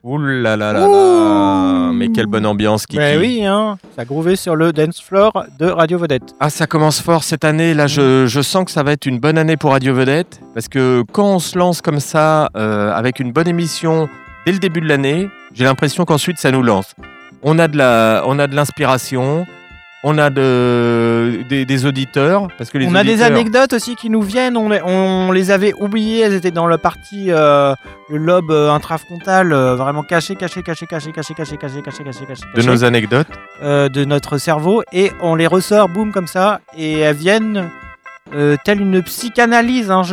Ouh là là là là. Ouh. Mais quelle bonne ambiance, Kiki. Mais oui, hein, ça groovait sur le dance floor de Radio Vedette. Ah, ça commence fort cette année. Là, je sens que ça va être une bonne année pour Radio Vedette. Parce que quand on se lance comme ça, avec une bonne émission dès le début de l'année, j'ai l'impression qu'ensuite ça nous lance. On a de l'inspiration, on a des auditeurs. Parce que On a des anecdotes aussi qui nous viennent. On les avait oubliées. Elles étaient dans la partie, le lobe intrafrontal, vraiment caché. De nos anecdotes. De notre cerveau. Et on les ressort, boum, comme ça. Et elles viennent telle une psychanalyse. Hein.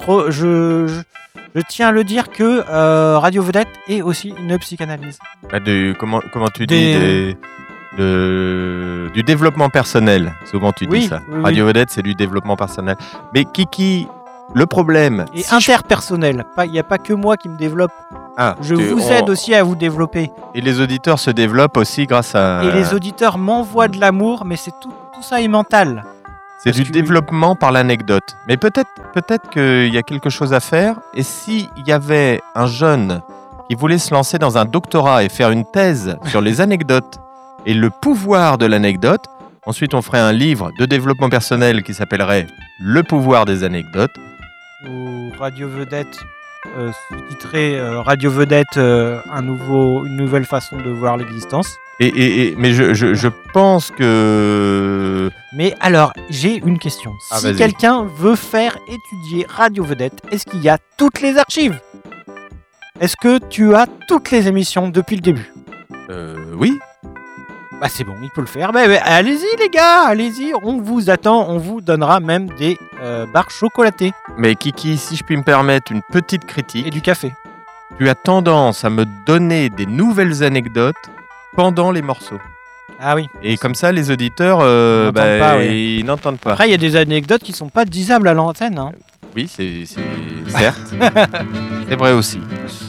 Je tiens à le dire que Radio Vedette est aussi une psychanalyse. Comment tu dis du développement personnel. Souvent tu dis ça. Oui, Radio Vedette, c'est du développement personnel. Mais Kiki, le problème... Et interpersonnel. Il n'y a pas que moi qui me développe. Je vous aide aussi à vous développer. Et les auditeurs se développent aussi grâce à... Et les auditeurs m'envoient de l'amour, mais c'est tout ça est mental. C'est du développement par l'anecdote. Mais peut-être qu'il y a quelque chose à faire. Et s'il y avait un jeune qui voulait se lancer dans un doctorat et faire une thèse sur les anecdotes et le pouvoir de l'anecdote, ensuite on ferait un livre de développement personnel qui s'appellerait « Le pouvoir des anecdotes ». Ou Radio Vedette, sous-titré Radio Vedette, une nouvelle façon de voir l'existence. Mais je pense que... Mais alors, j'ai une question. Si quelqu'un veut faire étudier Radio Vedette, est-ce qu'il y a toutes les archives ? Est-ce que tu as toutes les émissions depuis le début ? Oui. Bah c'est bon, il peut le faire. Bah, allez-y les gars, allez-y, on vous attend, on vous donnera même des barres chocolatées. Mais Kiki, si je puis me permettre une petite critique... Et du café. Tu as tendance à me donner des nouvelles anecdotes pendant les morceaux. Ah oui. Et comme ça, les auditeurs, ils n'entendent pas. Après, il y a des anecdotes qui sont pas disables à l'antenne. Hein. Oui, c'est certes. C'est vrai aussi.